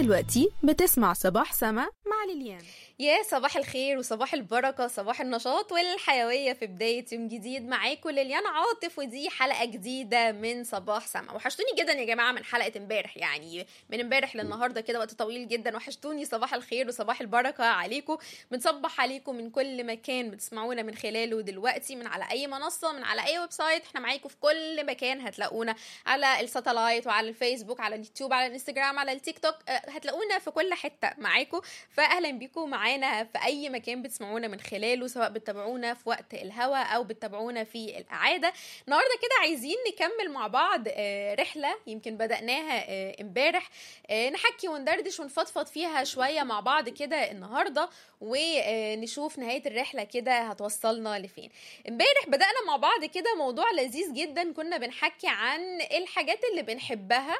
دلوقتي بتسمع صباح سما مع ليليان. يا صباح الخير وصباح البركة، صباح النشاط والحيوية في بداية يوم جديد معاكم ليليان عاطف، ودي حلقة جديدة من صباح سما. وحشتوني جدا يا جماعة من حلقة امبارح، يعني من امبارح للنهاردة كده وقت طويل جدا. وحشتوني. صباح الخير وصباح البركة عليكم. بنصبح عليكم من كل مكان بتسمعونا من خلاله دلوقتي، من على اي منصة، من على اي ويب سايت. احنا معاكم في كل مكان، هتلاقونا على الساتلايت وعلى الفيسبوك، على اليوتيوب، على الانستجرام، على التيك توك، هتلاقونا في كل حتة معاكم. فاهلا بيكم معانا في اي مكان بتسمعونا من خلاله، سواء بتتابعونا في وقت الهوا او بتتابعونا في الاعاده. النهارده كده عايزين نكمل مع بعض رحله يمكن بدأناها امبارح، نحكي وندردش ونفضفض فيها شويه مع بعض كده النهارده، ونشوف نهايه الرحله كده هتوصلنا لفين. امبارح بدأنا مع بعض كده موضوع لذيذ جدا، كنا بنحكي عن الحاجات اللي بنحبها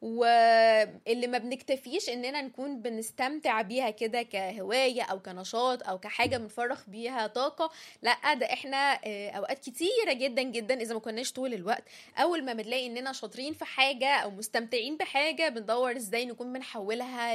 واللي ما بنكتفيش اننا نكون بنستمتع بيها كده كهواية او كنشاط او كحاجة بنفرغ بيها طاقة. لا، ده احنا اوقات كتيرة جدا جدا اذا ما كناش طول الوقت، اول ما بنلاقي اننا شاطرين في حاجة او مستمتعين بحاجة بندور ازاي نكون بنحولها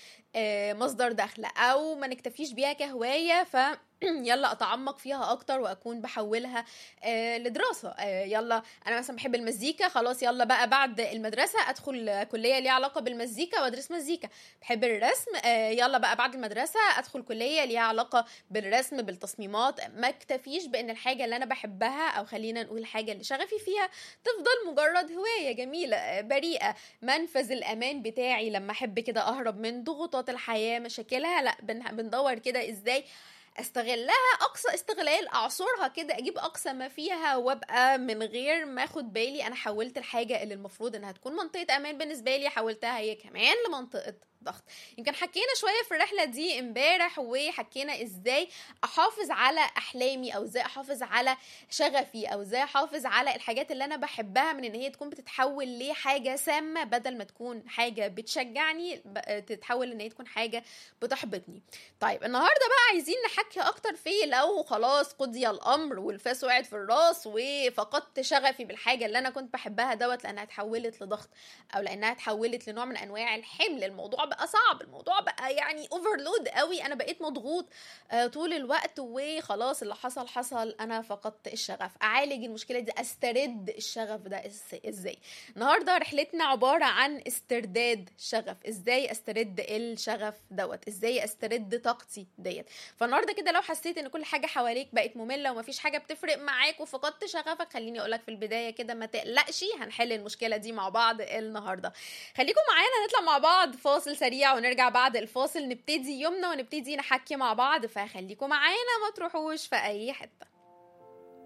لمصدر دخل، او ما نكتفيش بيها كهواية يلا اتعمق فيها اكتر واكون بحولها لدراسة. يلا انا مثلا بحب المزيكا، خلاص يلا بقى بعد المدرسة ادخل كلية ليها علاقة بالمزيكا وادرس مزيكا. بحب الرسم، يلا بقى بعد المدرسة ادخل كلية ليها علاقة بالرسم بالتصميمات. ما اكتفيش بان الحاجة اللي انا بحبها، او خلينا نقول الحاجة اللي شغفي فيها، تفضل مجرد هواية جميلة بريئة، منفذ الامان بتاعي لما احب كده اهرب من ضغوطات الحياة مشاكلها. لا، بندور كده ازاي استغلها اقصى استغلال، اعصرها كده، اجيب اقصى ما فيها، وابقى من غير ما اخد بالي انا حولت الحاجة اللي المفروض انها تكون منطقة امان بالنسبة لي، حولتها هي كمان لمنطقة ضغط. يمكن حكينا شوية في الرحلة دي امبارح، وحكينا ازاي احافظ على احلامي، او ازاي احافظ على شغفي، او ازاي احافظ على الحاجات اللي انا بحبها من ان هي تكون بتتحول لحاجة سامة، بدل ما تكون حاجة بتشجعني تتحول ان هي تكون حاجة بتحبطني. طيب النهاردة بقى عايزين نحكي اكتر في لو خلاص قضي الامر والفاس وقعت في الراس وفقدت شغفي بالحاجة اللي انا كنت بحبها لانها اتحولت لضغط، او لانها اتحولت لنوع من انواع الحمل. الموضوع بقى صعب، الموضوع بقى يعني اوفرلود قوي، انا بقيت مضغوط طول الوقت، وخلاص اللي حصل انا فقدت الشغف. اعالج المشكلة دي، استرد الشغف ده ازاي؟ النهاردة رحلتنا عبارة عن استرداد شغف، ازاي استرد الشغف ازاي استرد طاقتي ديت. فالنهارده كده لو حسيت ان كل حاجة حواليك بقت مملة ومفيش حاجة بتفرق معاك وفقدت شغفك، خليني اقولك في البداية كده ما تقلقش، هنحل المشكلة دي مع بعض النهاردة. خليكم معانا، نطلع مع بعض فاصل سريع ونرجع بعد الفاصل نبتدي يومنا ونبتدي نحكي مع بعض. فخليكم معانا، ما تروحوش في اي حتة.